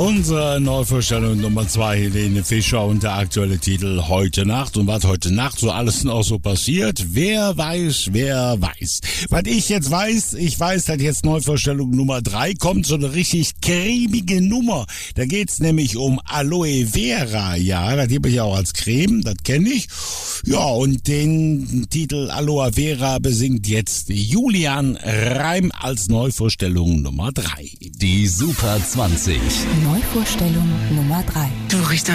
Unsere Neuvorstellung Nummer 2, Helene Fischer, und der aktuelle Titel Heute Nacht. Und was heute Nacht so alles noch so passiert, wer weiß. Was ich jetzt weiß, dass jetzt Neuvorstellung Nummer 3 kommt, so eine richtig cremige Nummer. Da geht's nämlich um Aloe Vera. Ja, das gibt es ja auch als Creme, das kenne ich. Ja, und den Titel Aloe Vera besingt jetzt Julian Reim als Neuvorstellung Nummer 3. Die Super 20. Neuvorstellung Nummer 3. Du riechst